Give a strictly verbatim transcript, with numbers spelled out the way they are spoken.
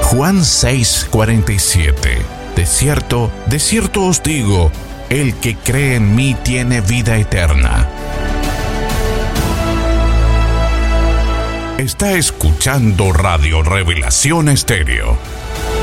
Juan seis cuarenta y siete. De cierto, de cierto os digo, el que cree en mí tiene vida eterna. Está escuchando Radio Revelación Estéreo.